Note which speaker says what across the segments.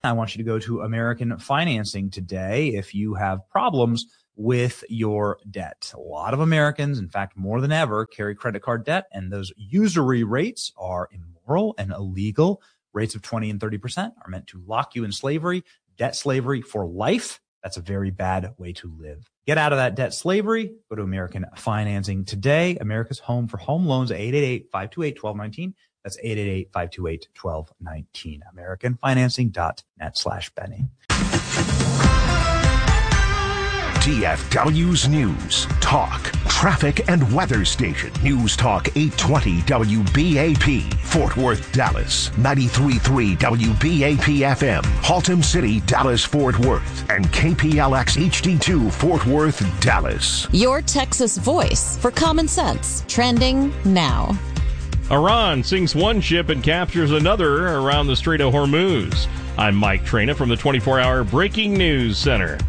Speaker 1: I want you to go to American Financing today if you have problems with your debt. A lot of Americans, in fact, more than ever, carry credit card debt, and those usury rates are immoral and illegal. Rates of 20 and 30% are meant to lock you in slavery, debt slavery for life. That's a very bad way to live. Get out of that debt slavery. Go to American Financing today. America's home for home loans, 888-528-1219. That's 888-528-1219. AmericanFinancing.net/Benny.
Speaker 2: DFW's News, Talk, Traffic, and Weather Station. News Talk 820 WBAP, Fort Worth, Dallas. 93.3 WBAP FM, Haltom City, Dallas, Fort Worth. And KPLX HD2, Fort Worth, Dallas.
Speaker 3: Your Texas voice for common sense. Trending now.
Speaker 4: Iran sinks one ship and captures another around the Strait of Hormuz. I'm Mike Traina from the 24-hour Breaking News Center.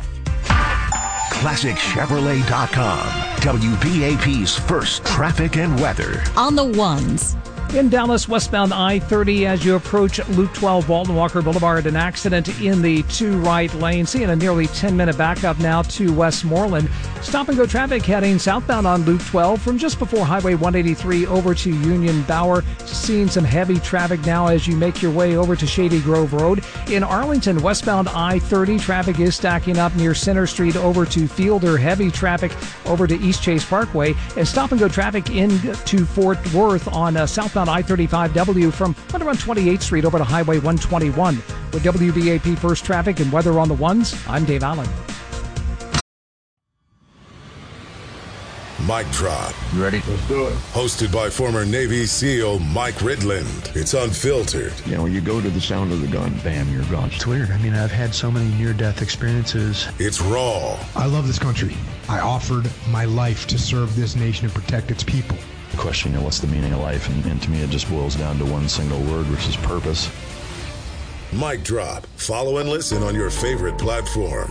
Speaker 2: ClassicChevrolet.com, WBAP's first traffic and weather.
Speaker 3: On the ones.
Speaker 5: In Dallas, westbound I-30 as you approach Loop 12 Walton Walker Boulevard, an accident in the two right lanes. Seeing a nearly 10-minute backup now to Westmoreland. Stop-and-go traffic heading southbound on Loop 12 from just before Highway 183 over to Union Bower. Seeing some heavy traffic now as you make your way over to Shady Grove Road. In Arlington, westbound I-30 traffic is stacking up near Center Street over to Fielder. Heavy traffic over to East Chase Parkway. And stop-and-go traffic into Fort Worth on southbound I-35W from right around 28th Street over to Highway 121. With WBAP First Traffic and Weather on the Ones, I'm Dave Allen.
Speaker 6: Mic Drop.
Speaker 7: You ready?
Speaker 6: Let's do it. Hosted by former Navy SEAL Mike Ridland. It's unfiltered.
Speaker 7: You know, when you go to the sound of the gun, bam, you're gone.
Speaker 8: It's weird. I mean, I've had so many near-death experiences.
Speaker 6: It's raw.
Speaker 9: I love this country. I offered my life to serve this nation and protect its people.
Speaker 7: Question, you know, what's the meaning of life? And to me, it just boils down to one single word, which is purpose.
Speaker 6: Mic Drop. Follow and listen on your favorite platform.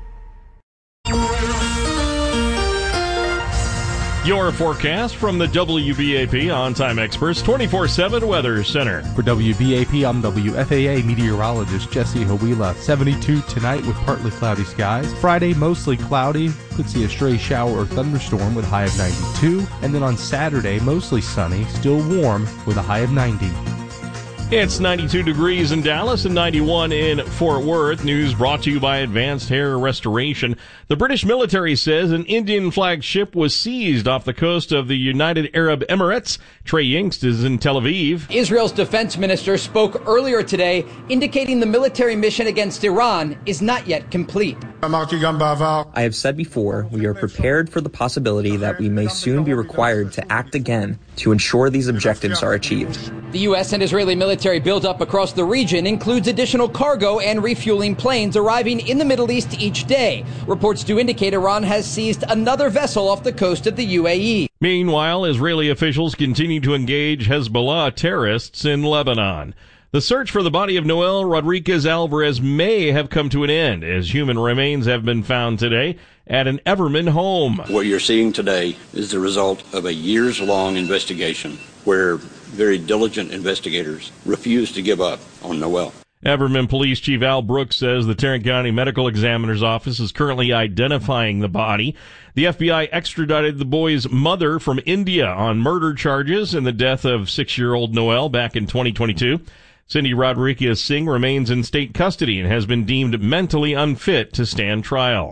Speaker 4: Your forecast from the WBAP On-Time Experts 24/7 Weather Center.
Speaker 10: For WBAP, I'm WFAA meteorologist Jesse Hawila. 72 tonight with partly cloudy skies. Friday, mostly cloudy. Could see a stray shower or thunderstorm with a high of 92. And then on Saturday, mostly sunny, still warm with a high of 90.
Speaker 4: It's 92 degrees in Dallas and 91 in Fort Worth. News brought to you by Advanced Hair Restoration. The British military says an Indian flagged ship was seized off the coast of the United Arab Emirates. Trey Yingst is in Tel Aviv.
Speaker 11: Israel's defense minister spoke earlier today, indicating the military mission against Iran is not yet complete.
Speaker 12: I have said before, we are prepared for the possibility that we may soon be required to act again to ensure these objectives are achieved.
Speaker 11: The U.S. and Israeli military buildup across the region includes additional cargo and refueling planes arriving in the Middle East each day. Reports do indicate Iran has seized another vessel off the coast of the UAE.
Speaker 4: Meanwhile, Israeli officials continue to engage Hezbollah terrorists in Lebanon. The search for the body of Noel Rodriguez Alvarez may have come to an end as human remains have been found today at an Everman home.
Speaker 13: What you're seeing today is the result of a years-long investigation where very diligent investigators refused to give up on Noel.
Speaker 4: Everman Police Chief Al Brooks says the Tarrant County Medical Examiner's Office is currently identifying the body. The FBI extradited the boy's mother from India on murder charges in the death of 6-year-old Noel back in 2022. Cindy Rodriguez Singh remains in state custody and has been deemed mentally unfit to stand trial.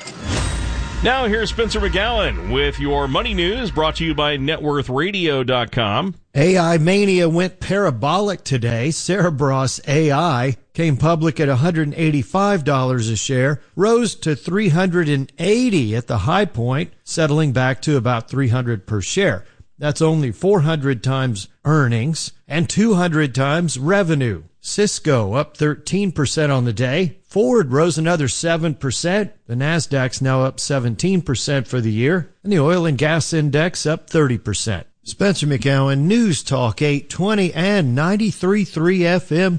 Speaker 4: Now here's Spencer McGowan with your money news brought to you by NetWorthRadio.com.
Speaker 14: AI mania went parabolic today. Cerebras AI came public at $185 a share, rose to $380 at the high point, settling back to about $300 per share. That's only 400 times earnings and 200 times revenue. Cisco up 13% on the day. Ford rose another 7%. The Nasdaq's now up 17% for the year. And the oil and gas index up 30%. Spencer McGowan, News Talk 820 and 93.3 FM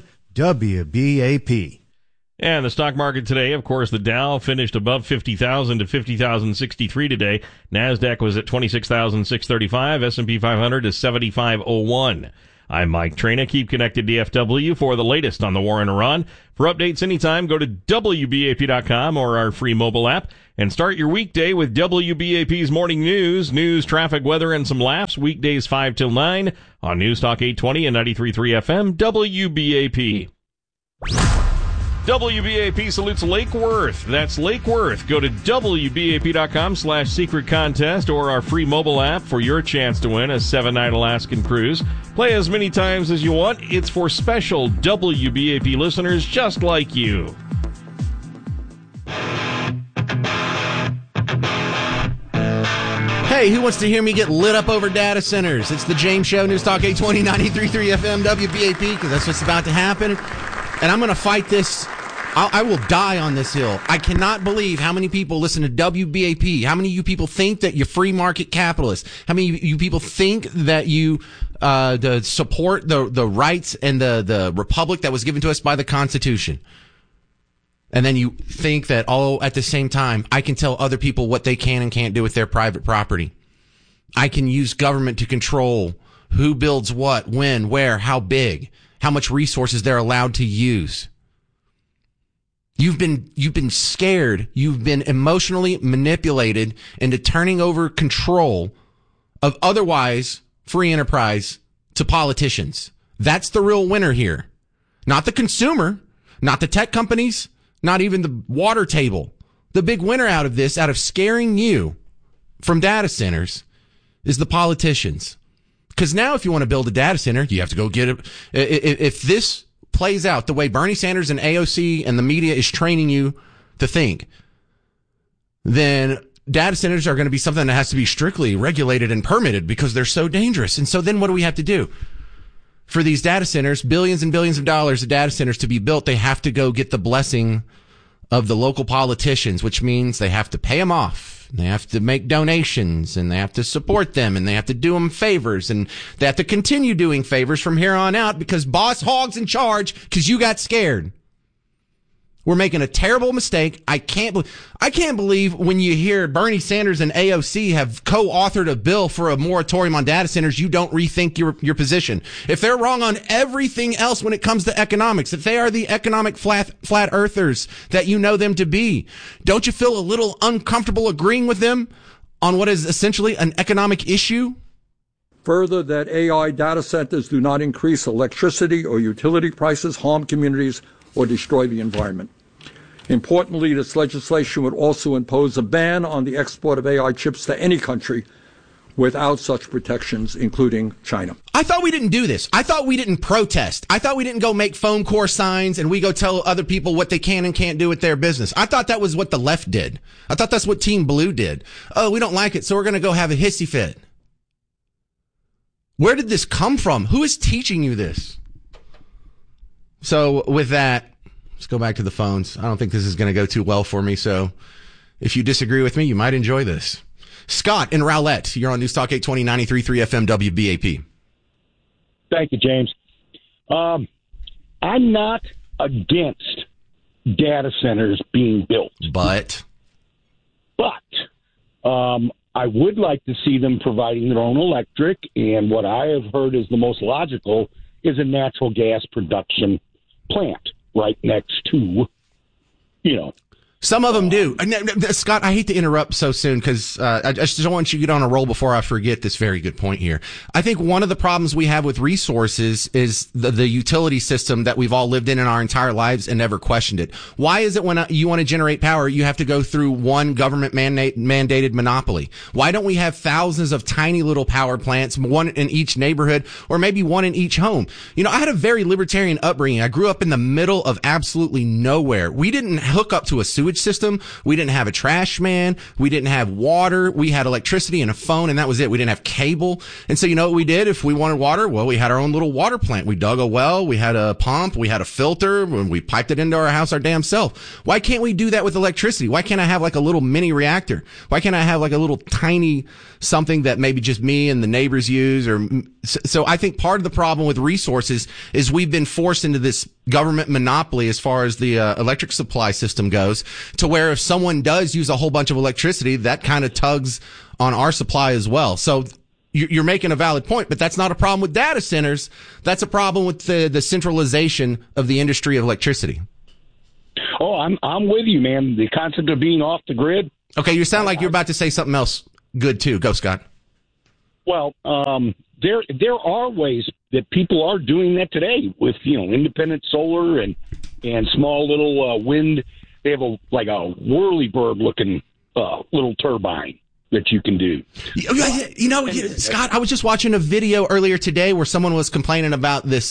Speaker 14: WBAP.
Speaker 4: And the stock market today, of course, the Dow finished above 50,000 to 50,063 today. NASDAQ was at 26,635. S&P 500 is 7501. I'm Mike Trina. Keep connected DFW for the latest on the war in Iran. For updates anytime, go to WBAP.com or our free mobile app and start your weekday with WBAP's morning news, traffic, weather, and some laughs. Weekdays 5 till 9 on News Talk 820 and 93.3 FM, WBAP. WBAP salutes Lake Worth. That's Lake Worth. Go to WBAP.com/secret contest or our free mobile app for your chance to win a 7-night Alaskan cruise. Play as many times as you want. It's for special WBAP listeners just like you.
Speaker 15: Hey, who wants to hear me get lit up over data centers? It's the James Show, News Talk 820, 93.3 FM, WBAP, because that's what's about to happen. And I'm going to fight this. I will die on this hill. I cannot believe how many people listen to WBAP. How many of you people think that you're free market capitalists? How many of you people think that you support the rights and the republic that was given to us by the Constitution? And then you think that, at the same time, I can tell other people what they can and can't do with their private property. I can use government to control who builds what, when, where, how big, how much resources they're allowed to use. You've been scared. You've been emotionally manipulated into turning over control of otherwise free enterprise to politicians. That's the real winner here. Not the consumer, not the tech companies, not even the water table. The big winner out of this, out of scaring you from data centers, is the politicians. Because now if you want to build a data center, you have to go get it. If this plays out the way Bernie Sanders and AOC and the media is training you to think, then data centers are going to be something that has to be strictly regulated and permitted because they're so dangerous. And so then what do we have to do? For these data centers, billions and billions of dollars of data centers to be built, they have to go get the blessing of the local politicians, which means they have to pay them off. They have to make donations, and they have to support them, and they have to do them favors, and they have to continue doing favors from here on out because Boss Hogg's in charge because you got scared. We're making a terrible mistake. I can't believe when you hear Bernie Sanders and AOC have co-authored a bill for a moratorium on data centers, you don't rethink your position. If they're wrong on everything else when it comes to economics, if they are the economic flat earthers that you know them to be, don't you feel a little uncomfortable agreeing with them on what is essentially an economic issue?
Speaker 16: Further, that AI data centers do not increase electricity or utility prices, harm communities, or destroy the environment. Importantly, this legislation would also impose a ban on the export of AI chips to any country without such protections, including China.
Speaker 15: I thought we didn't do this. I thought we didn't protest. I thought we didn't go make phone core signs and we go tell other people what they can and can't do with their business. I thought that was what the left did. I thought that's what Team Blue did. Oh, we don't like it, so we're going to go have a hissy fit. Where did this come from? Who is teaching you this? So with that, let's go back to the phones. I don't think this is going to go too well for me, so if you disagree with me, you might enjoy this. Scott in Rowlett, you're on News Talk 820, 93.3 FM WBAP.
Speaker 17: Thank you, James. I'm not against data centers being built.
Speaker 15: But
Speaker 17: I would like to see them providing their own electric, and what I have heard is the most logical is a natural gas production plant right next to,
Speaker 15: Some of them do. Scott, I hate to interrupt so soon because I just don't want you to get on a roll before I forget this very good point here. I think one of the problems we have with resources is the utility system that we've all lived in our entire lives and never questioned it. Why is it when you want to generate power, you have to go through one government mandated monopoly? Why don't we have thousands of tiny little power plants, one in each neighborhood or maybe one in each home? I had a very libertarian upbringing. I grew up in the middle of absolutely nowhere. We didn't hook up to a sewage system. We didn't have a trash man. We didn't have water. We had electricity and a phone, and that was it. We didn't have cable. And so you know what we did if we wanted water? Well, we had our own little water plant. We dug a well. We had a pump. We had a filter. And we piped it into our house our damn self. Why can't we do that with electricity? Why can't I have like a little mini reactor? Why can't I have like a little tiny something that maybe just me and the neighbors use? So I think part of the problem with resources is we've been forced into this government monopoly as far as the electric supply system goes, to where if someone does use a whole bunch of electricity, that kind of tugs on our supply as well. So, you're making a valid point, but that's not a problem with data centers. That's a problem with the centralization of the industry of electricity.
Speaker 17: Oh, I'm with you, man. The concept of being off the grid.
Speaker 15: Okay, you sound like you're about to say something else good too. Go, Scott.
Speaker 17: Well, there are ways that people are doing that today with independent solar and small little wind. They have a whirlybird looking little turbine that you can do.
Speaker 15: Scott, I was just watching a video earlier today where someone was complaining about this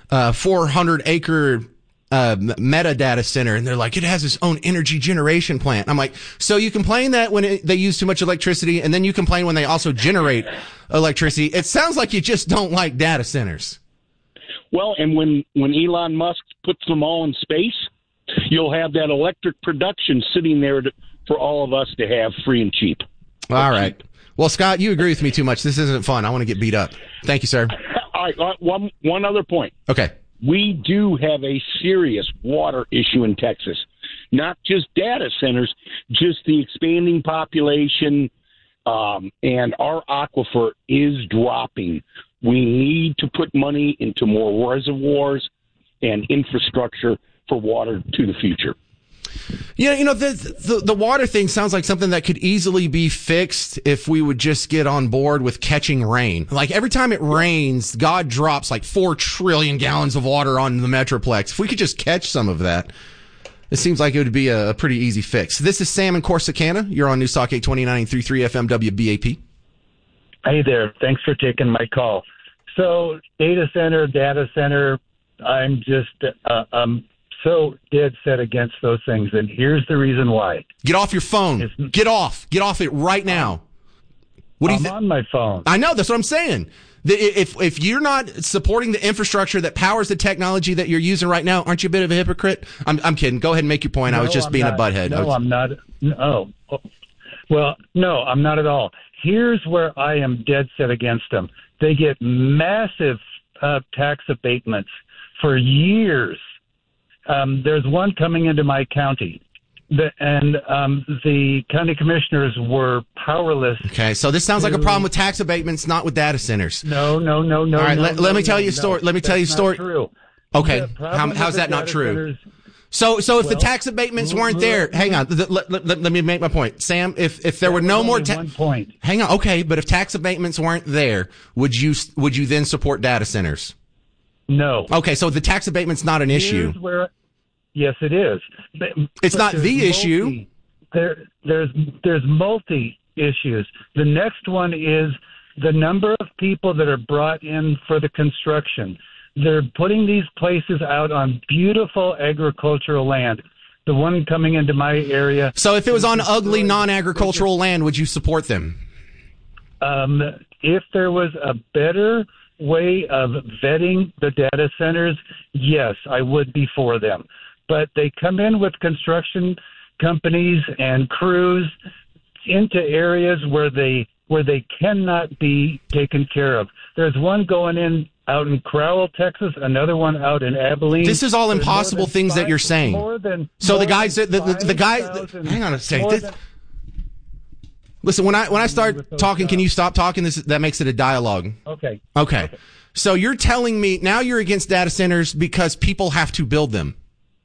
Speaker 15: 400-acre Meta data center, and they're like, it has its own energy generation plant. I'm like, so you complain that when they use too much electricity, and then you complain when they also generate electricity. It sounds like you just don't like data centers.
Speaker 17: Well, and when Elon Musk puts them all in space, you'll have that electric production sitting there for all of us to have free and cheap.
Speaker 15: All right. Well, Scott, you agree with me too much. This isn't fun. I want to get beat up. Thank you, sir.
Speaker 17: All right. One other point.
Speaker 15: Okay.
Speaker 17: We do have a serious water issue in Texas. Not just data centers, just the expanding population, and our aquifer is dropping. We need to put money into more reservoirs and infrastructure for water to the future.
Speaker 15: Yeah, the water thing sounds like something that could easily be fixed if we would just get on board with catching rain. Like every time it rains, God drops like 4 trillion gallons of water on the Metroplex. If we could just catch some of that, it seems like it would be a pretty easy fix. This is Sam in Corsicana. You're on News Talk 829.33 FM WBAP.
Speaker 18: Hey there. Thanks for taking my call. So data center, I'm just so dead set against those things, and here's the reason why.
Speaker 15: Get off your phone. Get off it right now.
Speaker 18: I'm on my phone.
Speaker 15: I know, that's what I'm saying. If you're not supporting the infrastructure that powers the technology that you're using right now, aren't you a bit of a hypocrite? I'm kidding. Go ahead and make your point. I was just being a butthead.
Speaker 18: No, I'm not. No. Well, no, I'm not at all. Here's where I am dead set against them. They get massive tax abatements for years. There's one coming into my county, and the county commissioners were powerless.
Speaker 15: Okay, so this sounds like a problem with tax abatements, not with data centers.
Speaker 18: No.
Speaker 15: All right, let me tell you a story. Let me tell you a story.
Speaker 18: True.
Speaker 15: Okay, how's that not true? So if the tax abatements weren't there, hang on. Let me make my point, Sam. If there were no more hang on. Okay, but if tax abatements weren't there, would you then support data centers?
Speaker 18: No.
Speaker 15: Okay, so the tax abatement's not an issue.
Speaker 18: Yes, it is.
Speaker 15: It's not the issue.
Speaker 18: There's multi issues. The next one is the number of people that are brought in for the construction. They're putting these places out on beautiful agricultural land. The one coming into my area.
Speaker 15: So if it was on ugly non-agricultural land, would you support them?
Speaker 18: If there was a better way of vetting the data centers, yes, I would be for them. But they come in with construction companies and crews into areas where they cannot be taken care of. There's one going in out in Crowell, Texas, another one out in Abilene.
Speaker 15: This is all impossible things that you're saying. So the guys, hang on a second. Listen, when I start talking, can you stop talking? That makes it a dialogue.
Speaker 18: Okay.
Speaker 15: So you're telling me now you're against data centers because people have to build them.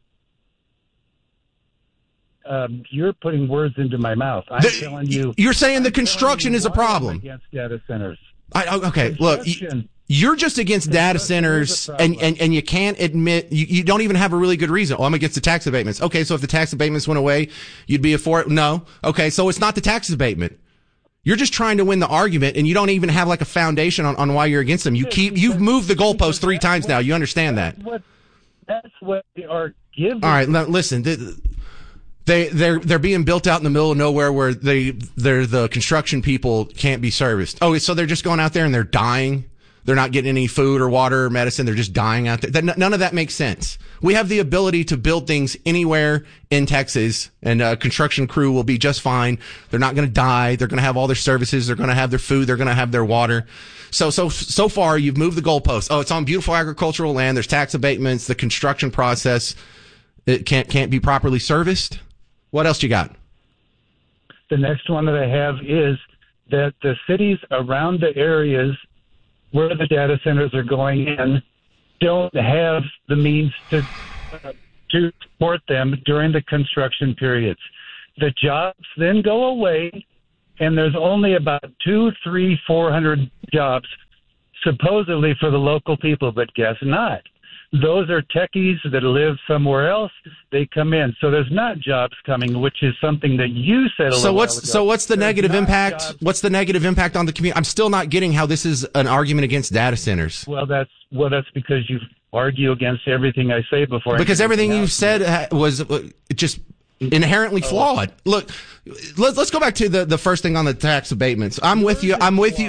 Speaker 18: You're putting words into my mouth. I'm telling you.
Speaker 15: You're saying the construction is a problem.
Speaker 18: Against data centers.
Speaker 15: Okay, look, you're just against data centers, and you can't admit you don't even have a really good reason. Oh, I'm against the tax abatements. Okay, so if the tax abatements went away, you'd be for it? No. Okay, so it's not the tax abatement. You're just trying to win the argument, and you don't even have like a foundation on why you're against them. You've moved the goalpost 3 times now. You understand that?
Speaker 18: That's what they are giving.
Speaker 15: All right, now listen. They're being built out in the middle of nowhere where they're the construction people can't be serviced. Oh, so they're just going out there and they're dying. They're not getting any food or water or medicine. They're just dying out there. None of that makes sense. We have the ability to build things anywhere in Texas, and a construction crew will be just fine. They're not going to die. They're going to have all their services. They're going to have their food. They're going to have their water. So far, you've moved the goalpost. Oh, it's on beautiful agricultural land. There's tax abatements. The construction process, it can't be properly serviced. What else you got?
Speaker 18: The next one that I have is that the cities around the areas where the data centers are going in don't have the means to support them during the construction periods. The jobs then go away, and there's only about 400 jobs supposedly for the local people, but guess not. Those are techies that live somewhere else. They come in. So there's not jobs coming, which is something that you said a little while ago.
Speaker 15: So what's the negative impact?
Speaker 18: Jobs.
Speaker 15: What's the negative impact on the community? I'm still not getting how this is an argument against data centers.
Speaker 18: Well, that's because you argue against everything I say before.
Speaker 15: Because everything you said was just inherently flawed. Look, let's go back to the first thing on the tax abatements. I'm with you.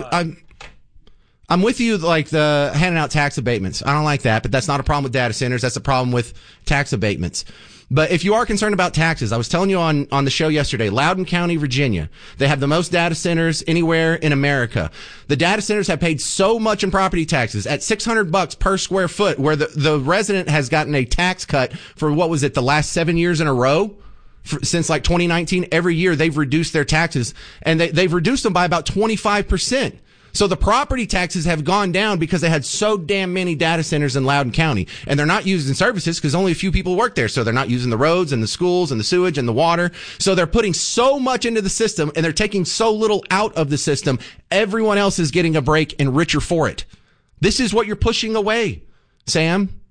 Speaker 15: I'm with you, like the handing out tax abatements. I don't like that, but that's not a problem with data centers. That's a problem with tax abatements. But if you are concerned about taxes, I was telling you on the show yesterday, Loudoun County, Virginia, they have the most data centers anywhere in America. The data centers have paid so much in property taxes at $600 per square foot, where the resident has gotten a tax cut for the last 7 years in a row? Since like 2019, every year they've reduced their taxes, and they've reduced them by about 25%. So the property taxes have gone down because they had so damn many data centers in Loudoun County, and they're not using services because only a few people work there. So they're not using the roads and the schools and the sewage and the water. So they're putting so much into the system, and they're taking so little out of the system. Everyone else is getting a break and richer for it. This is what you're pushing away, Sam.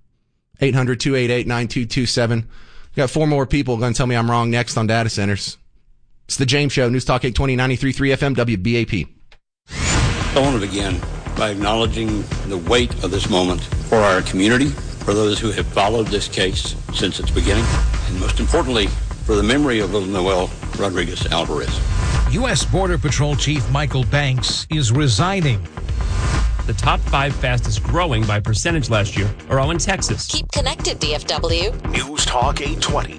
Speaker 15: 800-288-9227. Got 4 more people going to tell me I'm wrong next on data centers. It's the James Show, News Talk 820, 93.3 FM, WBAP.
Speaker 13: I want to begin by acknowledging the weight of this moment for our community, for those who have followed this case since its beginning, and most importantly, for the memory of little Noel Rodriguez Alvarez.
Speaker 19: U.S. Border Patrol Chief Michael Banks is resigning.
Speaker 20: The top 5 fastest growing by percentage last year are all in Texas.
Speaker 3: Keep connected, DFW.
Speaker 2: News Talk 820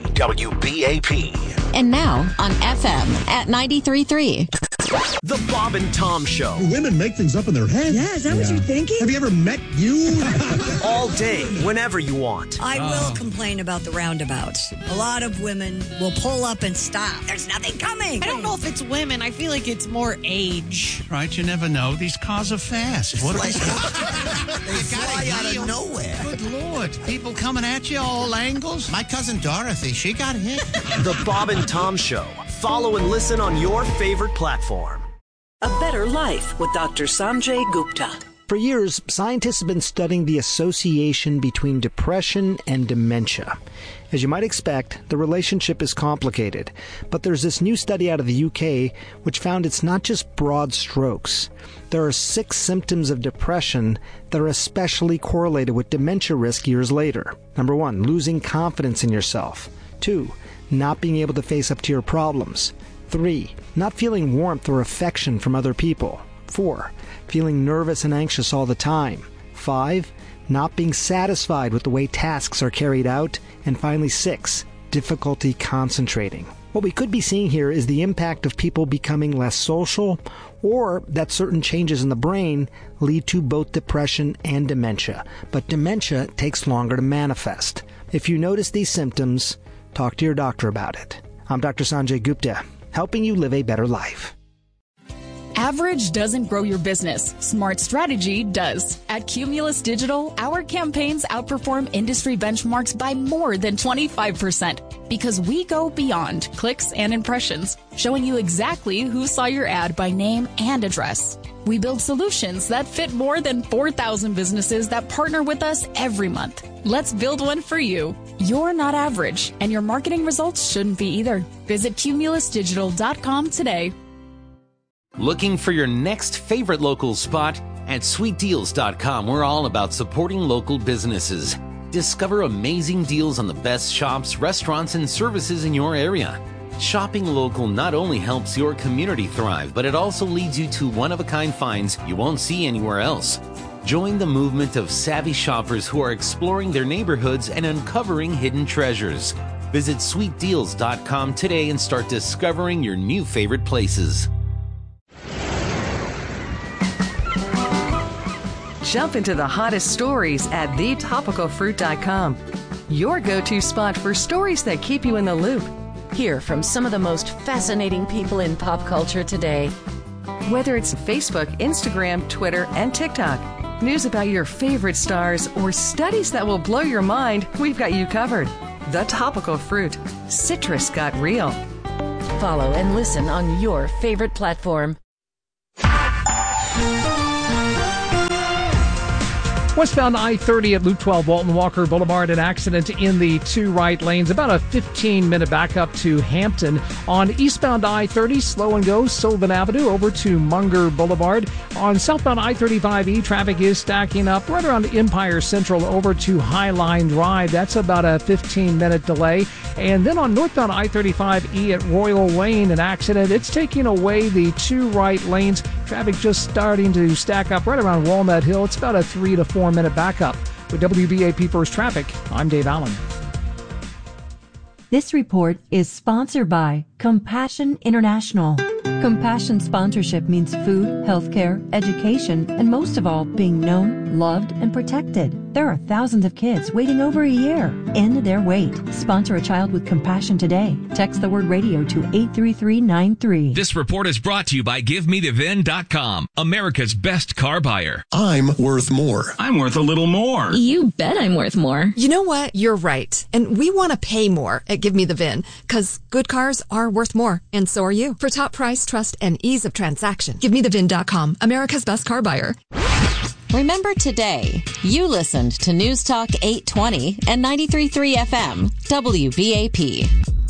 Speaker 2: WBAP.
Speaker 3: And now on FM at 93.3.
Speaker 21: The Bob and Tom Show.
Speaker 22: Women make things up in their head.
Speaker 23: Yeah, is that what you're thinking?
Speaker 22: Have you ever met you?
Speaker 21: All day, whenever you want.
Speaker 23: I will complain about the roundabouts. A lot of women will pull up and stop. There's nothing coming.
Speaker 24: I don't know if it's women. I feel like it's more age.
Speaker 25: Right, you never know. These cars are fast. What
Speaker 21: They fly out of nowhere.
Speaker 25: Good Lord. People coming at you all angles. My cousin Dorothy, she got hit.
Speaker 21: The Bob and Tom Show. Follow and listen on your favorite platform.
Speaker 26: A Better Life with Dr. Sanjay Gupta.
Speaker 27: For years, scientists have been studying the association between depression and dementia. As you might expect, the relationship is complicated, but there's this new study out of the UK which found it's not just broad strokes. There are 6 symptoms of depression that are especially correlated with dementia risk years later. Number 1, losing confidence in yourself. 2, not being able to face up to your problems. 3, not feeling warmth or affection from other people. 4, feeling nervous and anxious all the time. 5, not being satisfied with the way tasks are carried out. And finally, 6, difficulty concentrating. What we could be seeing here is the impact of people becoming less social, or that certain changes in the brain lead to both depression and dementia. But dementia takes longer to manifest. If you notice these symptoms, talk to your doctor about it. I'm Dr. Sanjay Gupta, helping you live a better life.
Speaker 28: Average doesn't grow your business. Smart strategy does. At Cumulus Digital, our campaigns outperform industry benchmarks by more than 25% because we go beyond clicks and impressions, showing you exactly who saw your ad by name and address. We build solutions that fit more than 4,000 businesses that partner with us every month. Let's build one for you. You're not average, and your marketing results shouldn't be either. Visit cumulusdigital.com today.
Speaker 29: Looking for your next favorite local spot? At sweetdeals.com, we're all about supporting local businesses. Discover amazing deals on the best shops, restaurants, and services in your area. Shopping local not only helps your community thrive, but it also leads you to one-of-a-kind finds you won't see anywhere else. Join the movement of savvy shoppers who are exploring their neighborhoods and uncovering hidden treasures. Visit sweetdeals.com today and start discovering your new favorite places.
Speaker 30: Jump into the hottest stories at thetopicalfruit.com. Your go-to spot for stories that keep you in the loop.
Speaker 31: Hear from some of the most fascinating people in pop culture today.
Speaker 30: Whether it's Facebook, Instagram, Twitter, and TikTok, news about your favorite stars, or studies that will blow your mind, we've got you covered. The Topical Fruit. Citrus got real.
Speaker 28: Follow and listen on your favorite platform.
Speaker 1: Westbound I-30 at Loop 12 Walton Walker Boulevard, an accident in the two right lanes. About a 15-minute backup to Hampton. On eastbound I-30, slow and go Sylvan Avenue over to Munger Boulevard. On southbound I-35E, traffic is stacking up right around Empire Central over to Highline Drive. That's about a 15-minute delay. And then on northbound I-35E at Royal Lane, an accident. It's taking away the two right lanes. Traffic just starting to stack up right around Walnut Hill. It's about a 3 to 4 minute backup. With WBAP First Traffic, I'm Dave Allen.
Speaker 5: This report is sponsored by Compassion International. Compassion sponsorship means food, healthcare, education, and most of all, being known, loved, and protected. There are thousands of kids waiting over a year. End their wait. Sponsor a child with compassion today. Text the word radio to 83393.
Speaker 6: This report is brought to you by GiveMeTheVIN.com, America's best car buyer.
Speaker 22: I'm worth more.
Speaker 6: I'm worth a little more.
Speaker 28: You bet I'm worth more.
Speaker 7: You know what? You're right. And we want to pay more at Give Me the VIN, because good cars are worth more, and so are you. For top price, trust, and ease of transaction, GiveMeTheVIN.com, America's best car buyer.
Speaker 3: Remember today, you listened to News Talk 820 and 93.3 FM, WBAP.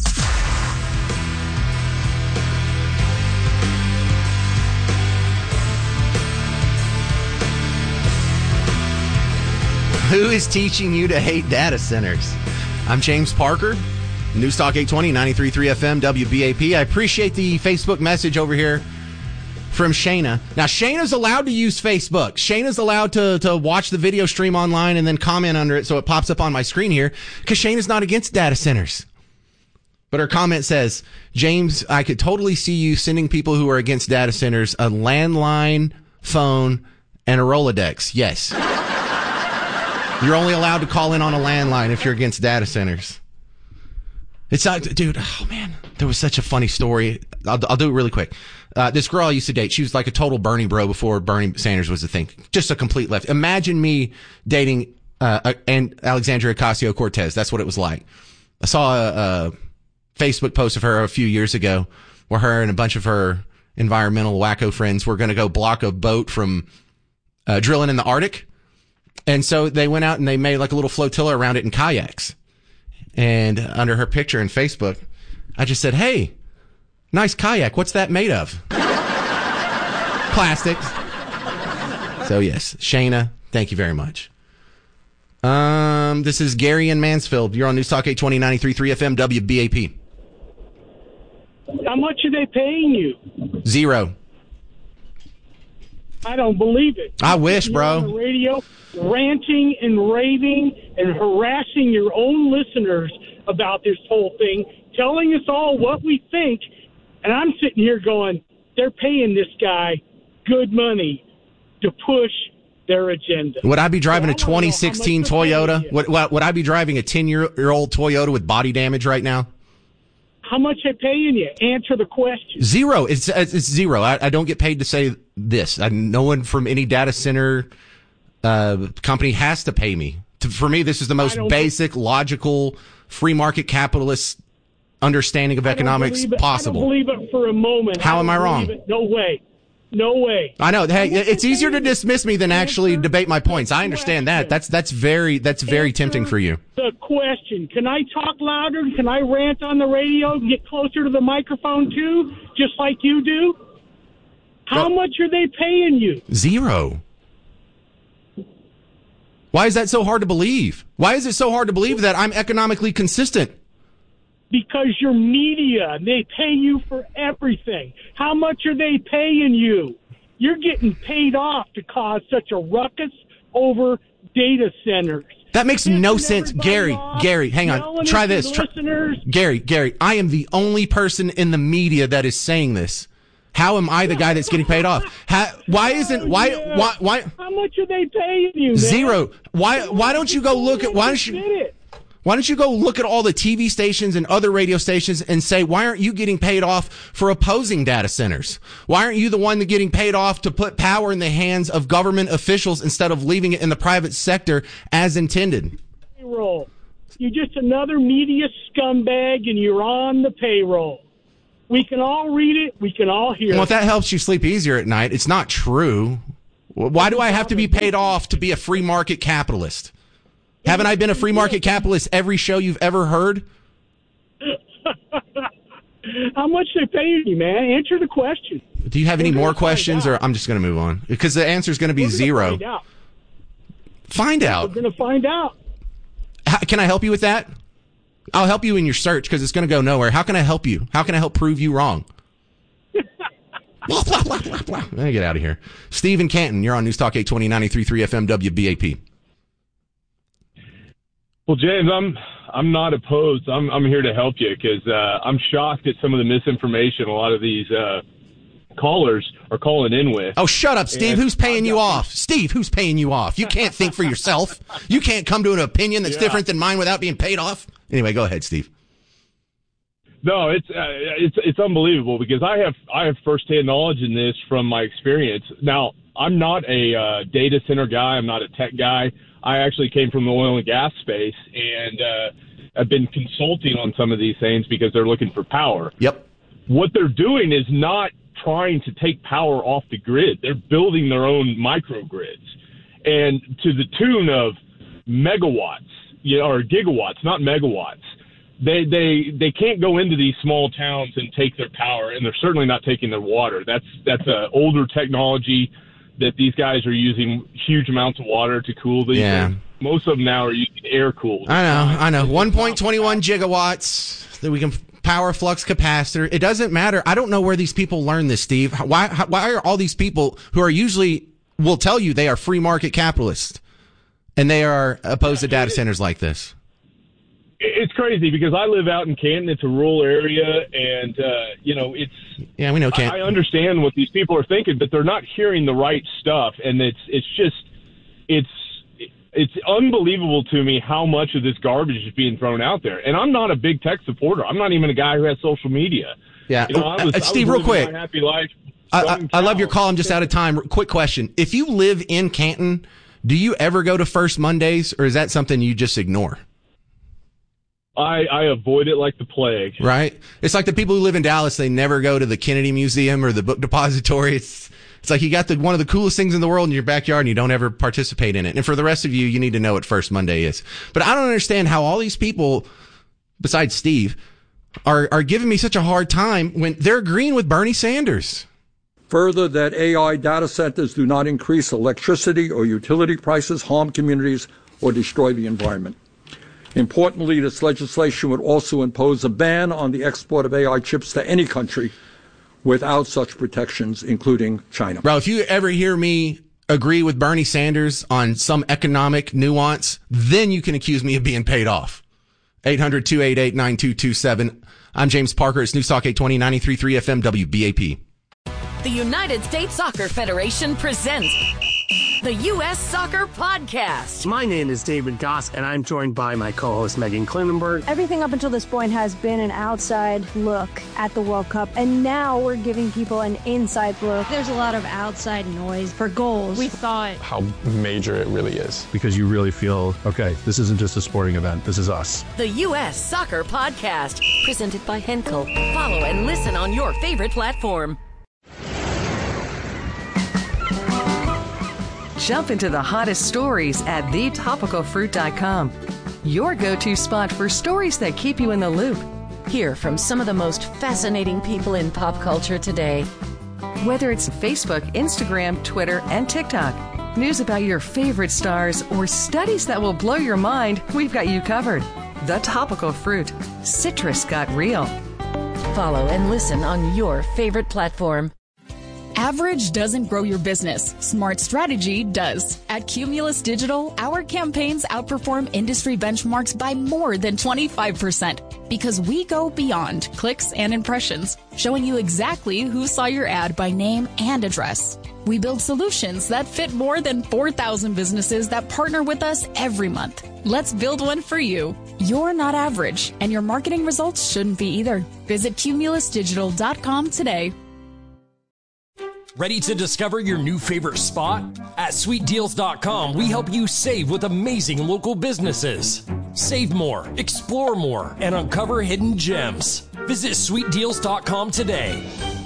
Speaker 15: Who is teaching you to hate data centers? I'm James Parker, News Talk 820, 93.3 FM, WBAP. I appreciate the Facebook message over here from Shayna. Now, Shayna's allowed to use Facebook. Shayna's allowed to watch the video stream online and then comment under it so it pops up on my screen here, because Shayna's not against data centers. But her comment says, James, I could totally see you sending people who are against data centers a landline phone and a Rolodex. Yes. You're only allowed to call in on a landline if you're against data centers. It's not, dude, oh man, there was such a funny story. I'll do it really quick. This girl I used to date, she was like a total Bernie bro before Bernie Sanders was a thing. Just a complete left. Imagine me dating and Alexandria Ocasio-Cortez. That's what it was like. I saw a Facebook post of her a few years ago where her and a bunch of her environmental wacko friends were going to go block a boat from drilling in the Arctic. And so they went out and they made like a little flotilla around it in kayaks. And under her picture in Facebook, I just said, hey, nice kayak. What's that made of? Plastic. So yes, Shayna, thank you very much. This is Gary in Mansfield. You're on News Talk 820, 93.3 FM, WBAP.
Speaker 8: How much are they paying you?
Speaker 15: $0.
Speaker 8: I don't believe it.
Speaker 15: I wish, bro.
Speaker 8: On the radio, ranting and raving and harassing your own listeners about this whole thing, telling us all what we think, and I'm sitting here going, they're paying this guy good money to push their agenda.
Speaker 15: Would I be driving a 2016 Toyota? Would I be driving a 10-year-old Toyota with body damage right now?
Speaker 8: How much they paying you? Answer the question.
Speaker 15: $0. It's $0. I don't get paid to say this. No one from any data center company has to pay me. For me, this is the most basic, logical, free market capitalist understanding of economics possible.
Speaker 8: I don't believe it for a moment.
Speaker 15: How am I wrong?
Speaker 8: No way. No way.
Speaker 15: I know. Hey, it's easier to dismiss me than actually debate my points. I understand that. That's very tempting for you.
Speaker 8: The question. Can I talk louder? Can I rant on the radio and get closer to the microphone too, just like you do? How much are they paying you? $
Speaker 15: 0. Why is that so hard to believe? Why is it so hard to believe that I'm economically consistent?
Speaker 8: Because your media, they pay you for everything. How much are they paying you? You're getting paid off to cause such a ruckus over data centers.
Speaker 15: That makes no sense. Gary, hang on. Try this. Gary, I am the only person in the media that is saying this. How am I the guy that's getting paid off? Why? How
Speaker 8: much are they paying you, man?
Speaker 15: $0. Why don't you go look at, why Why don't you go look at all the TV stations and other radio stations and say, why aren't you getting paid off for opposing data centers? Why aren't you the one that getting paid off to put power in the hands of government officials instead of leaving it in the private sector as intended?
Speaker 8: Payroll. You're just another media scumbag, and you're on the payroll. We can all read it. We can all hear it.
Speaker 15: Well, if that helps you sleep easier at night, it's not true. Why do I have to be paid off to be a free market capitalist? Haven't I been a free market capitalist every show you've ever heard?
Speaker 8: How much they paying you, man? Answer the question.
Speaker 15: Do you have any more questions, or I'm just going to move on? Because the answer is going to be zero. Find out.
Speaker 8: We're going to find out.
Speaker 15: Can I help you with that? I'll help you in your search because it's going to go nowhere. How can I help you? How can I help prove you wrong? Blah, blah, blah, blah, blah. Let me get out of here. Steve in Canton, you're on News Talk 820 93.3 FM WBAP.
Speaker 4: Well, James, I'm not opposed. I'm here to help you because I'm shocked at some of the misinformation a lot of these callers are calling in with.
Speaker 15: Oh, shut up, Steve. Who's paying you off? Steve, who's paying you off? You can't think for yourself. You can't come to an opinion that's different than mine without being paid off. Anyway, go ahead, Steve.
Speaker 4: No, it's unbelievable because I have firsthand knowledge in this from my experience. Now, I'm not a data center guy. I'm not a tech guy. I actually came from the oil and gas space, and I've been consulting on some of these things because they're looking for power.
Speaker 15: Yep.
Speaker 4: What they're doing is not trying to take power off the grid. They're building their own microgrids, and to the tune of megawatts, or gigawatts, not megawatts. They can't go into these small towns and take their power, and they're certainly not taking their water. That's an older technology that these guys are using huge amounts of water to cool these.
Speaker 15: Yeah.
Speaker 4: Most of them now are using air cooled.
Speaker 15: I know. 1.21 gigawatts that we can power flux capacitor. It doesn't matter. I don't know where these people learn this, Steve. Why are all these people who are usually will tell you they are free market capitalists and they are opposed to data centers like this?
Speaker 4: It's crazy because I live out in Canton. It's a rural area, and it's.
Speaker 15: Yeah, we know Canton.
Speaker 4: I understand what these people are thinking, but they're not hearing the right stuff, and it's unbelievable to me how much of this garbage is being thrown out there. And I'm not a big tech supporter. I'm not even a guy who has social media.
Speaker 15: Yeah, Steve, real quick.
Speaker 4: My happy life.
Speaker 15: I love your call. I'm just out of time. Quick question: if you live in Canton, do you ever go to First Mondays, or is that something you just ignore?
Speaker 4: I avoid it like the plague.
Speaker 15: Right? It's like the people who live in Dallas, they never go to the Kennedy Museum or the Book Depository. It's like you got one of the coolest things in the world in your backyard and you don't ever participate in it. And for the rest of you, you need to know what First Monday is. But I don't understand how all these people, besides Steve, are giving me such a hard time when they're agreeing with Bernie Sanders.
Speaker 9: Further, that AI data centers do not increase electricity or utility prices, harm communities, or destroy the environment. Importantly, this legislation would also impose a ban on the export of AI chips to any country without such protections, including China.
Speaker 15: Bro, if you ever hear me agree with Bernie Sanders on some economic nuance, then you can accuse me of being paid off. 800-288-9227. I'm James Parker. It's News Talk 820, 93.3 FM WBAP.
Speaker 10: The United States Soccer Federation presents the U.S. Soccer Podcast.
Speaker 11: My name is David Goss, and I'm joined by my co-host Megan Klinenberg.
Speaker 12: Everything up until this point has been an outside look at the World Cup, and now we're giving people an inside look.
Speaker 24: There's a lot of outside noise for goals. We thought
Speaker 13: how major it really is.
Speaker 14: Because you really feel, okay, this isn't just a sporting event, this is us.
Speaker 10: The U.S. Soccer Podcast, presented by Henkel. Follow and listen on your favorite platform.
Speaker 30: Jump into the hottest stories at thetopicalfruit.com. Your go-to spot for stories that keep you in the loop.
Speaker 10: Hear from some of the most fascinating people in pop culture today.
Speaker 30: Whether it's Facebook, Instagram, Twitter, and TikTok, news about your favorite stars, or studies that will blow your mind, we've got you covered. The Topical Fruit. Citrus got real.
Speaker 10: Follow and listen on your favorite platform.
Speaker 28: Average doesn't grow your business. Smart strategy does. At Cumulus Digital, our campaigns outperform industry benchmarks by more than 25% because we go beyond clicks and impressions, showing you exactly who saw your ad by name and address. We build solutions that fit more than 4,000 businesses that partner with us every month. Let's build one for you. You're not average, and your marketing results shouldn't be either. Visit cumulusdigital.com today.
Speaker 2: Ready to discover your new favorite spot? At sweetdeals.com, we help you save with amazing local businesses. Save more, explore more, and uncover hidden gems. Visit sweetdeals.com today.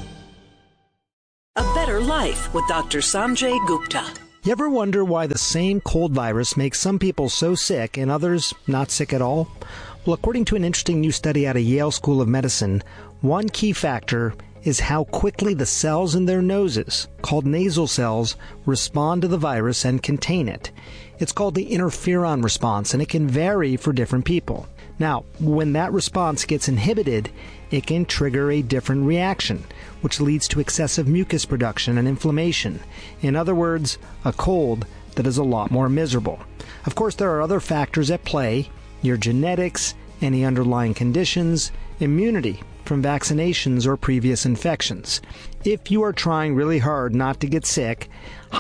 Speaker 16: A Better Life with Dr. Sanjay Gupta.
Speaker 27: You ever wonder why the same cold virus makes some people so sick and others not sick at all? Well, according to an interesting new study out of Yale School of Medicine, one key factor is how quickly the cells in their noses, called nasal cells, respond to the virus and contain it. It's called the interferon response, and it can vary for different people. Now, when that response gets inhibited, it can trigger a different reaction, which leads to excessive mucus production and inflammation. In other words, a cold that is a lot more miserable. Of course, there are other factors at play: your genetics, any underlying conditions, immunity from vaccinations or previous infections. If you are trying really hard not to get sick,